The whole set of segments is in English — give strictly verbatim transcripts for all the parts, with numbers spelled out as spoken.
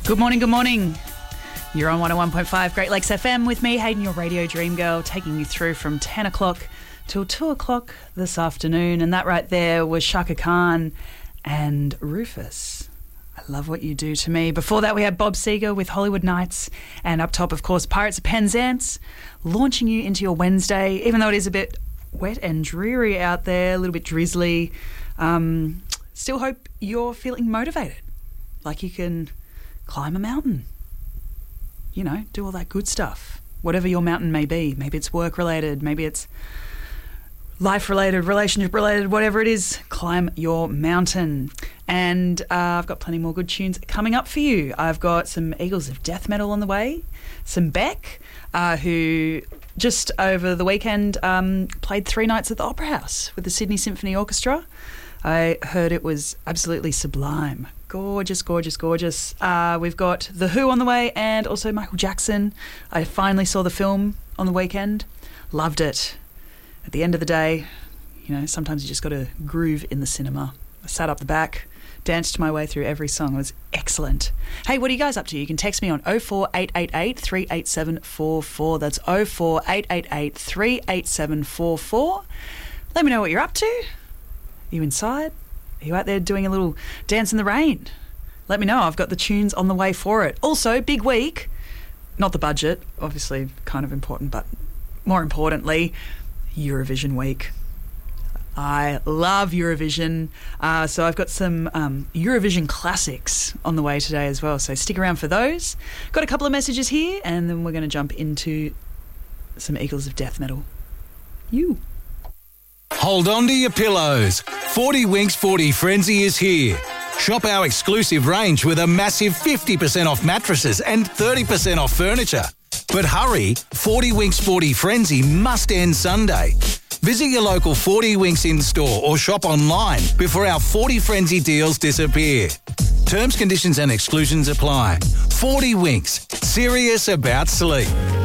Good morning, good morning. You're on one oh one point five Great Lakes F M with me, Hayden, your radio dream girl, taking you through from ten o'clock till two o'clock this afternoon. And that right there was Shaka Khan and Rufus. I love what you do to me. Before that, we had Bob Seger with Hollywood Nights. And up top, of course, Pirates of Penzance, launching you into your Wednesday, even though it is a bit wet and dreary out there, a little bit drizzly. Um, still hope you're feeling motivated, like you can climb a mountain. You know, do all that good stuff. Whatever your mountain may be. Maybe it's work-related, maybe it's life-related, relationship-related, whatever it is, climb your mountain. And uh, I've got plenty more good tunes coming up for you. I've got some Eagles of Death Metal on the way, some Beck, uh, who just over the weekend um, played three nights at the Opera House with the Sydney Symphony Orchestra. I heard it was absolutely sublime. Gorgeous, gorgeous, gorgeous. Uh, we've got The Who on the way and also Michael Jackson. I finally saw the film on the weekend. Loved it. At the end of the day, you know, sometimes you just got to groove in the cinema. I sat up the back, danced my way through every song. It was excellent. Hey, what are you guys up to? You can text me on oh four eight eight eight, three eight seven four four. That's oh four eight eight eight, three eight seven four four. Let me know what you're up to. Are you inside? Are you out there doing a little dance in the rain? Let me know. I've got the tunes on the way for it. Also, big week. Not the budget, obviously kind of important, but more importantly, Eurovision week. I love Eurovision. Uh, so I've got some um, Eurovision classics on the way today as well. So stick around for those. Got a couple of messages here, and then we're going to jump into some Eagles of Death Metal. You. Hold on to your pillows. forty Winks forty Frenzy is here. Shop our exclusive range with a massive fifty percent off mattresses and thirty percent off furniture. But hurry, forty Winks forty Frenzy must end Sunday. Visit your local forty Winks in-store or shop online before our forty Frenzy deals disappear. Terms, conditions and exclusions apply. forty Winks, serious about sleep.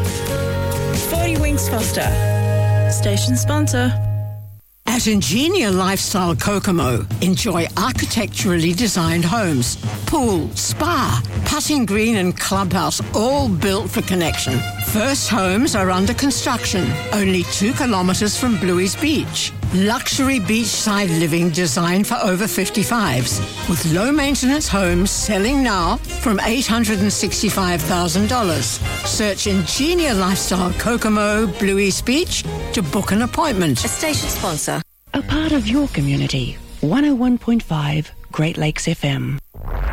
forty Winks Foster, station sponsor. At Ingenia Lifestyle Kokomo, enjoy architecturally designed homes, pool, spa, putting green and clubhouse, all built for connection. First homes are under construction, only two kilometres from Bluey's Beach. Luxury beachside living designed for over fifty-fives, with low-maintenance homes selling now from eight hundred sixty-five thousand dollars. Search Ingenia Lifestyle Kokomo, Bluey's Beach to book an appointment. A station sponsor. A part of your community. one oh one point five Great Lakes F M.